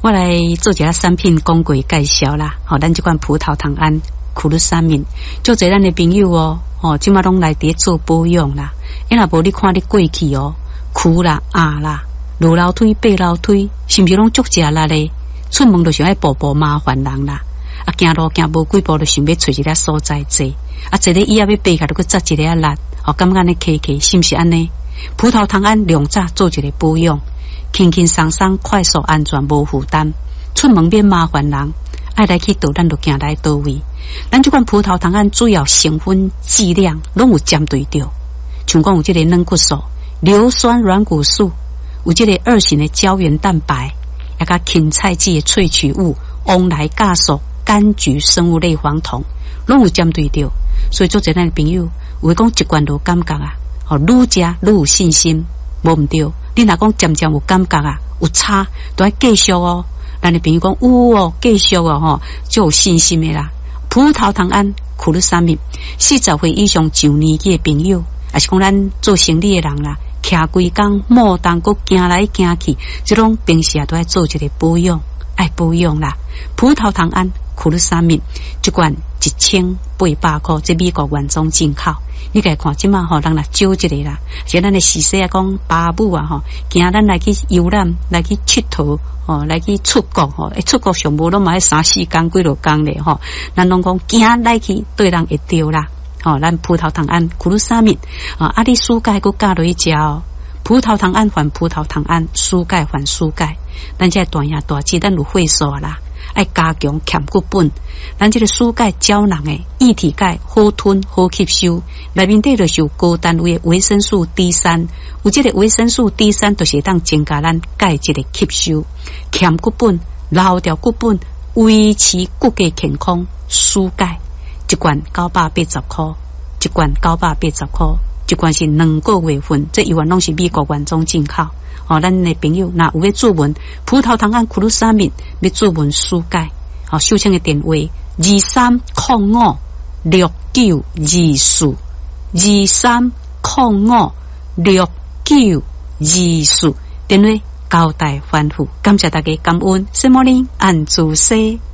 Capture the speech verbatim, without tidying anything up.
我来做一下产品讲过介绍啦。吼、哦，咱这款葡萄糖胺苦鲁沙敏，做侪咱的朋友哦，哦，即马拢来伫做保养啦。因若无你看你过去哦，苦啦、压啦、落楼梯、爬楼梯，是毋是拢足食力咧？出门就想爱步步麻烦人啦。啊，行路行无几步就想要找一个所在坐，啊，坐咧椅仔要爬下，就去扎一个力，哦，感觉呢客客是毋是安尼？葡萄糖胺两早做一个保养，轻轻松松、快速、安全、无负担，出门免麻烦人。爱来去倒，咱就行来倒位。咱这款葡萄糖胺主要成分剂量拢有针对着，像讲有这个软骨素、硫酸软骨素，有这个二型的胶原蛋白，也甲芹菜籽的萃取物翁来酵素、柑橘生物类黄酮，拢有针对着。所以做这咱的朋友，有会讲一罐就感觉啊，哦，愈食愈有信心，无毋对。你若讲渐渐有感觉啊，有差，都要继续哦。咱的朋友讲有哦，继续哦，吼，就有信心的啦。葡萄糖胺苦鲁沙敏，四十岁以上上年纪的朋友，也是讲咱做生理的人啦，徛规工莫当搁行来行去，这种平时啊都要做一个保养，爱保养啦。葡萄糖胺苦鲁沙敏一罐一千八百块，这美国原装进口。你家看即马吼，人来少一个啦，像咱的时势啊，讲爸母啊吼，惊咱来去游览，来去佚佗，吼，来去出国吼，出国上无拢嘛三四工几落工咧吼，咱拢讲惊来去对人会着啦，吼，咱葡萄糖胺苦鲁沙敏啊，啊你输钙佮加落去食哦，葡萄糖胺还葡萄糖胺，输钙还输钙，咱这大爷大姐咱有会数啦。爱加强欠骨本，咱这个输钙胶囊诶，液体钙好吞好吸收，内面底就是有高单位的维生素 D 三，有这个维生素 D 三，就是当增加咱钙质的吸收，欠骨本、留掉骨本，维持骨骼健康。输钙一罐九百八十块，一罐九百八十块，一罐是两个月份，这一罐拢是美国原装进口。哦，咱的朋友，那有要注文葡萄糖胺苦鲁沙敏，要注文输钙。哦，收听的电话二三零五六九二四，二三零五六九二四，电话交代吩咐。感谢大家感恩，什么呢？按住西。